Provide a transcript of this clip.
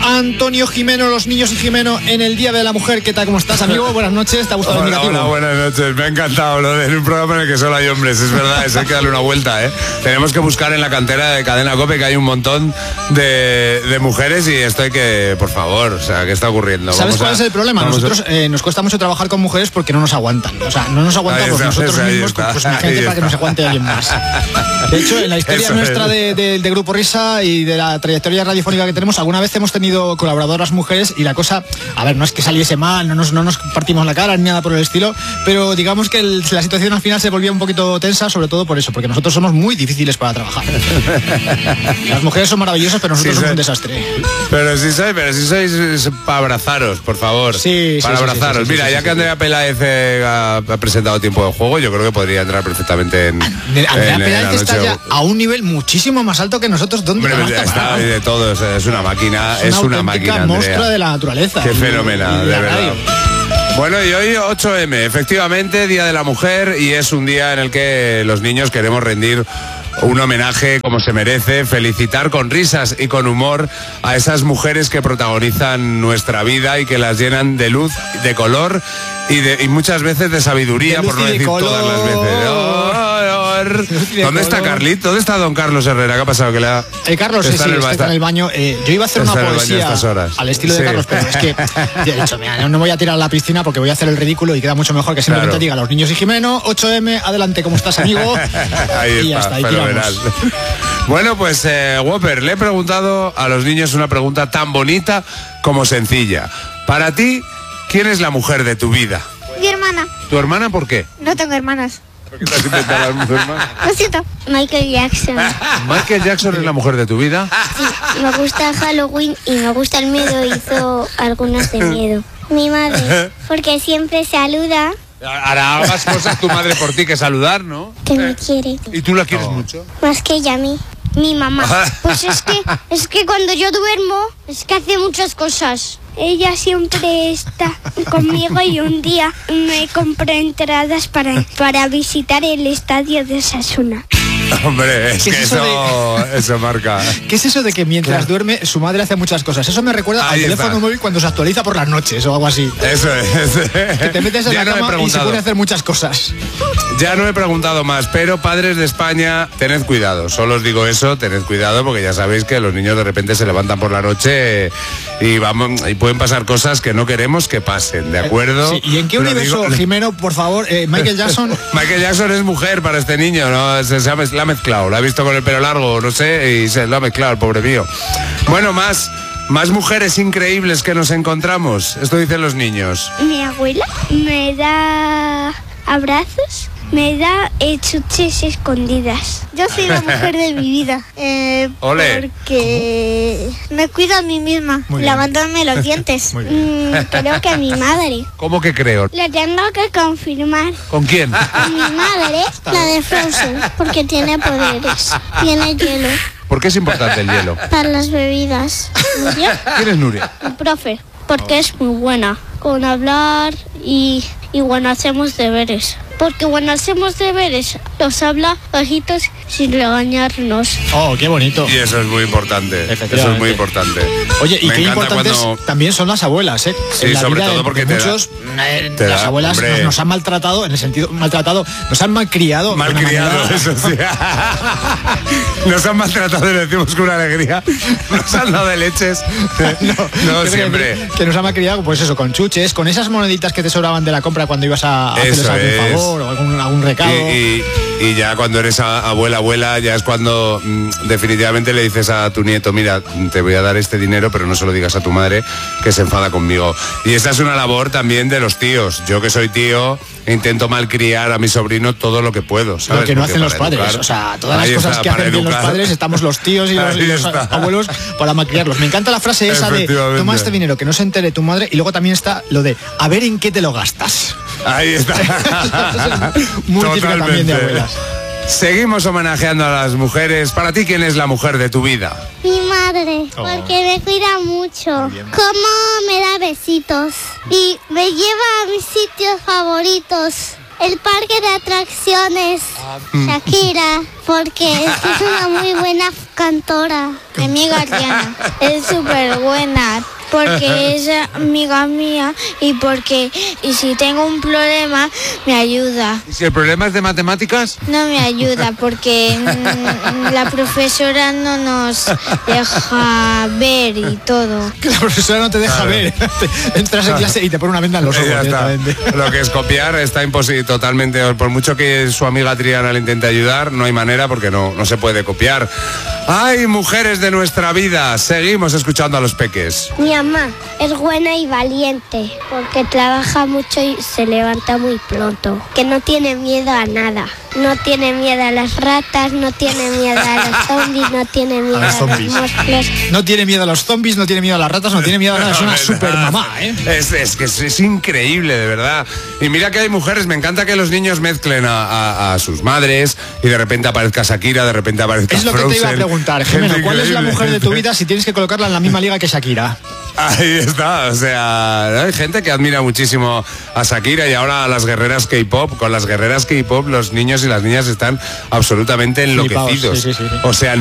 Antonio Jimeno, Los Niños y Jimeno en el Día de la Mujer. ¿Qué tal? ¿Cómo estás, amigo? Buenas noches. ¿Te ha gustado el indicativo? Hola, buenas noches. Me ha encantado lo de un programa en el que solo hay hombres. Es verdad, eso hay que darle una vuelta, ¿eh? Tenemos que buscar en la cantera de Cadena COPE, que hay un montón de mujeres, y esto hay que, por favor, o sea, ¿qué está ocurriendo? ¿Sabes cuál es el problema? Nosotros nos cuesta mucho trabajar con mujeres porque no nos aguantan. O sea, no nos aguantamos nosotros mismos, pues imagínate para que nos aguante alguien más. De hecho, en la historia nuestra de Grupo Risa y de la trayectoria radiofónica que tenemos, alguna vez hemos tenido colaboradoras mujeres y la cosa, a ver, no es que saliese mal, no nos partimos la cara ni nada por el estilo, pero digamos que la situación al final se volvía un poquito tensa, sobre todo por eso, porque nosotros somos muy difíciles para trabajar. Las mujeres son maravillosas, pero nosotros somos un desastre. Pero si sois para abrazaros, por favor. Sí, para abrazaros. Mira, ya que Andrea Peláez ha presentado Tiempo de Juego, yo creo que podría entrar perfectamente en Andrea Peláez está ya a un nivel muchísimo más alto que nosotros. ¿Dónde está de todo? Es una máquina, es una máquina, monstrua de la naturaleza. Qué fenómeno, de verdad. Bueno, y hoy 8M, efectivamente, Día de la Mujer, y es un día en el que los niños queremos rendir un homenaje como se merece, felicitar con risas y con humor a esas mujeres que protagonizan nuestra vida y que las llenan de luz, de color y muchas veces de sabiduría, por no decir todas las veces. ¿Dónde está Carlito? ¿Dónde está don Carlos Herrera? ¿Qué ha pasado? Carlos está en el baño. Yo iba a hacer una poesía al estilo de Carlos, pero es que yo he dicho, mira, no voy a tirar a la piscina porque voy a hacer el ridículo y queda mucho mejor que simplemente diga Los Niños y Jimeno, 8M, adelante, ¿cómo estás, amigo? Ahí y está, ahí fenomenal. Bueno, pues Whopper, le he preguntado a los niños una pregunta tan bonita como sencilla. Para ti, ¿quién es la mujer de tu vida? Mi hermana. ¿Tu hermana por qué? No tengo hermanas. ¿Por qué te has inventado a tu hermana? Lo siento. Michael Jackson. ¿Michael Jackson es la mujer de tu vida? Sí, me gusta Halloween y me gusta el miedo, hizo algunas de miedo. Mi madre, porque siempre saluda. Hará más cosas tu madre por ti que saludar, ¿no? Que me quiere. ¿Y tú la quieres mucho? Más que ella a mí. Mi mamá. Pues es que cuando yo duermo, es que hace muchas cosas. Ella siempre está conmigo y un día me compré entradas para visitar el estadio de Osasuna. Hombre, es que eso marca. ¿Qué es eso de que mientras duerme su madre hace muchas cosas? Eso me recuerda al teléfono móvil cuando se actualiza por las noches o algo así. Eso es. Que te metes en la cama y se puede hacer muchas cosas. Ya no he preguntado más, pero padres de España, tened cuidado. Solo os digo eso, tened cuidado, porque ya sabéis que los niños de repente se levantan por la noche y pueden pasar cosas que no queremos que pasen, ¿de acuerdo? Sí. ¿Y en qué universo, Jimeno, por favor, Michael Jackson? Michael Jackson es mujer para este niño, ¿no? La ha mezclado, la ha visto con el pelo largo, no sé, y se lo ha mezclado, el pobre mío. Bueno, más mujeres increíbles que nos encontramos. Esto dicen los niños. Mi abuela me da abrazos, me da chuches escondidas. Yo soy la mujer de mi vida. Porque me cuido a mí misma, lavándome los dientes. Creo que a mi madre. ¿Cómo que creo? Le tengo que confirmar. ¿Con quién? A mi madre, la de Frozen, porque tiene poderes. Tiene hielo. ¿Por qué es importante el hielo? Para las bebidas. ¿Nuria? ¿Quién es Nuria? El profe, porque es muy buena con hablar y cuando hacemos deberes. Porque cuando hacemos deberes nos habla bajitos sin regañarnos. Oh, qué bonito. Y eso es muy importante. Eso es muy importante. Oye, y qué importantes también son las abuelas, ¿eh? Sí, sobre todo porque muchos, las abuelas nos han maltratado, en el sentido maltratado, nos han malcriado. Malcriado, eso sí. Nos han maltratado y decimos con una alegría. Nos han dado de leches. No siempre. Que nos han malcriado, pues eso, con chuches, con esas moneditas que te sobraban de la compra cuando ibas a hacerles algún favor o algún recado. Y ya cuando eres abuela, ya es cuando definitivamente le dices a tu nieto, mira, te voy a dar este dinero, pero no se lo digas a tu madre, que se enfada conmigo. Y esta es una labor también de los tíos. Yo que soy tío, intento malcriar a mi sobrino todo lo que puedo, ¿sabes? Lo que no hacen los padres. O sea, todas las cosas que hacen bien los padres, estamos los tíos y los abuelos para malcriarlos. Me encanta la frase esa de, toma este dinero, que no se entere tu madre, y luego también está lo de, a ver en qué te lo gastas. Ahí está. Muy típica también de abuelas. Seguimos homenajeando a las mujeres. Para ti, ¿quién es la mujer de tu vida? Mi madre, porque me cuida mucho. Como me da besitos y me lleva a mis sitios favoritos. el parque de atracciones, Shakira, porque es una muy buena cantora. Mi amiga Adriana es súper buena porque es amiga mía y si tengo un problema me ayuda. ¿Y si el problema es de matemáticas? No me ayuda porque la profesora no nos deja ver y todo. Que la profesora no te deja ver. Entras en clase y te pone una venda en los ojos. Lo que es copiar está imposible totalmente. Por mucho que su amiga Triana le intente ayudar, no hay manera porque no se puede copiar. ¡Ay, mujeres de nuestra vida! Seguimos escuchando a los peques. Mi mamá es buena y valiente porque trabaja mucho y se levanta muy pronto. Que no tiene miedo a nada. No tiene miedo a las ratas, no tiene miedo a los zombies, no tiene miedo a los monstruos. No tiene miedo a los zombies, no tiene miedo a las ratas, no tiene miedo a nada. Es una super mamá, ¿eh? Es increíble, de verdad. Y mira que hay mujeres, me encanta que los niños mezclen a sus madres y de repente aparezca Shakira, de repente aparezca Es lo Frozen. que te iba a preguntar, Jimeno. ¿Cuál es la mujer de tu vida si tienes que colocarla en la misma liga que Shakira? Ahí está, o sea, hay gente que admira muchísimo a Shakira y ahora a las guerreras K-pop. Con las guerreras K-pop los niños y las niñas están absolutamente enloquecidos. Sí. O sea,